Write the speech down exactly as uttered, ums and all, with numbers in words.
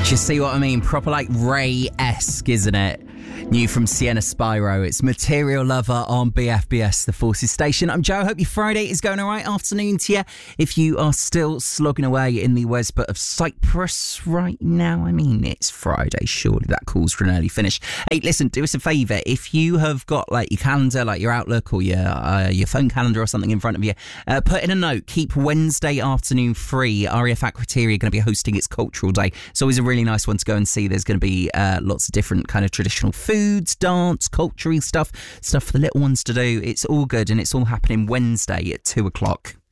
Do you see what I mean? Proper like Ray-esque, isn't it? New from Sienna Spyro. It's Material Lover on B F B S, the Forces Station. I'm Joe. Hope your Friday is going all right. Afternoon to you. If you are still slogging away in the Wesbut of Cyprus right now, I mean, it's Friday. Surely that calls for an early finish. Hey, listen, do us a favour. If you have got like your calendar, like your Outlook or your uh, your phone calendar or something in front of you, uh, put in a note. Keep Wednesday afternoon free. R A F Akrotiri are going to be hosting its Cultural Day. It's always a really nice one to go and see. There's going to be uh, lots of different kind of traditional foods, dance, cultural stuff, stuff for the little ones to do. It's all good, and it's all happening Wednesday at two o'clock.